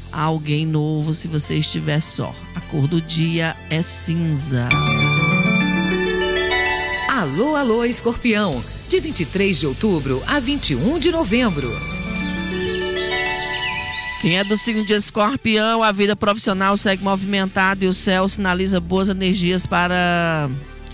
a alguém novo se você estiver só. A cor do dia é cinza. Alô, alô, Escorpião, de 23 de outubro a 21 de novembro. Quem é do signo de Escorpião, a vida profissional segue movimentada e o céu sinaliza boas energias para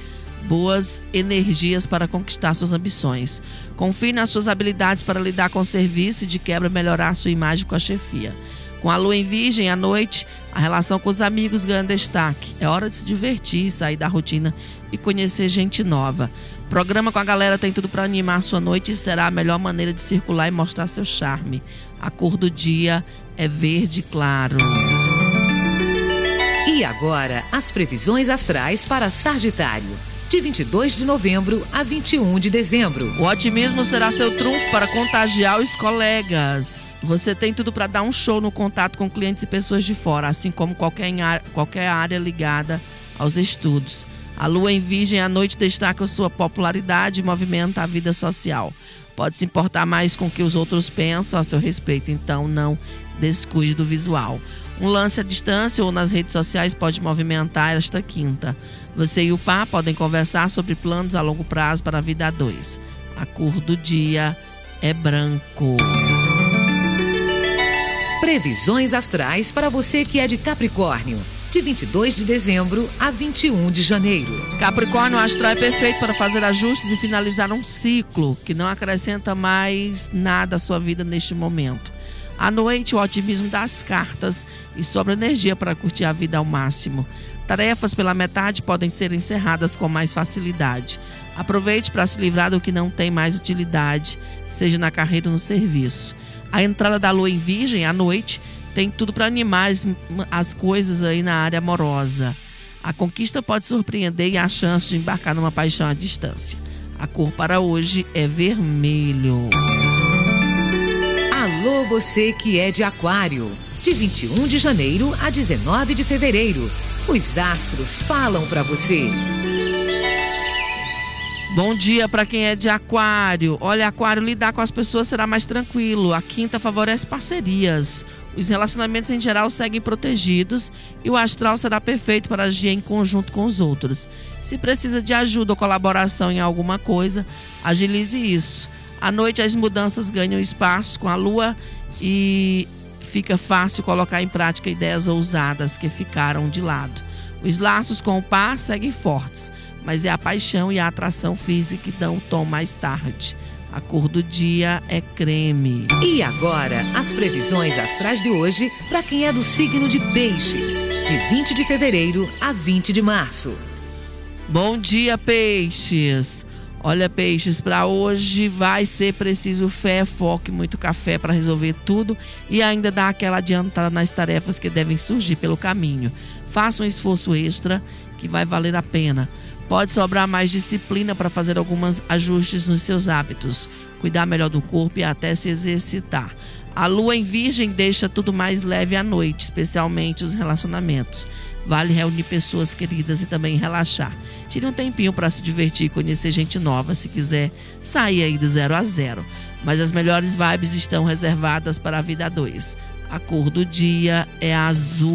conquistar suas ambições. Confie nas suas habilidades para lidar com o serviço e de quebra melhorar sua imagem com a chefia. Com a lua em Virgem à noite, a relação com os amigos ganha destaque. É hora de se divertir, sair da rotina e conhecer gente nova. Programa com a galera tem tudo para animar sua noite e será a melhor maneira de circular e mostrar seu charme. A cor do dia é verde claro. E agora, as previsões astrais para Sagitário, de 22 de novembro a 21 de dezembro. O otimismo será seu trunfo para contagiar os colegas. Você tem tudo para dar um show no contato com clientes e pessoas de fora, assim como qualquer área ligada aos estudos. A lua em Virgem à noite destaca sua popularidade e movimenta a vida social. Pode se importar mais com o que os outros pensam a seu respeito, então não descuide do visual. Um lance à distância ou nas redes sociais pode movimentar esta quinta. Você e o par podem conversar sobre planos a longo prazo para a vida a dois. A cor do dia é branco. Previsões astrais para você que é de Capricórnio, de 22 de dezembro a 21 de janeiro. Capricórnio, o astral é perfeito para fazer ajustes e finalizar um ciclo que não acrescenta mais nada à sua vida neste momento. À noite, o otimismo das cartas e sobra energia para curtir a vida ao máximo. Tarefas pela metade podem ser encerradas com mais facilidade. Aproveite para se livrar do que não tem mais utilidade, seja na carreira ou no serviço. A entrada da lua em Virgem à noite tem tudo para animar as coisas aí na área amorosa. A conquista pode surpreender e há chance de embarcar numa paixão à distância. A cor para hoje é vermelho. Alô, você que é de Aquário, de 21 de janeiro a 19 de fevereiro. Os astros falam para você. Bom dia para quem é de Aquário. Olha, Aquário, lidar com as pessoas será mais tranquilo. A quinta favorece parcerias. Os relacionamentos em geral seguem protegidos e o astral será perfeito para agir em conjunto com os outros. Se precisa de ajuda ou colaboração em alguma coisa, agilize isso. À noite as mudanças ganham espaço com a lua e fica fácil colocar em prática ideias ousadas que ficaram de lado. Os laços com o par seguem fortes, mas é a paixão e a atração física que dão o tom mais tarde. A cor do dia é creme. E agora, as previsões astrais de hoje para quem é do signo de Peixes, de 20 de fevereiro a 20 de março. Bom dia, Peixes. Olha, Peixes, para hoje vai ser preciso fé, foco e muito café para resolver tudo e ainda dar aquela adiantada nas tarefas que devem surgir pelo caminho. Faça um esforço extra que vai valer a pena. Pode sobrar mais disciplina para fazer alguns ajustes nos seus hábitos, cuidar melhor do corpo e até se exercitar. A lua em Virgem deixa tudo mais leve à noite, especialmente os relacionamentos. Vale reunir pessoas queridas e também relaxar. Tire um tempinho para se divertir e conhecer gente nova, se quiser sair aí do 0 a 0. Mas as melhores vibes estão reservadas para a vida a dois. A cor do dia é azul.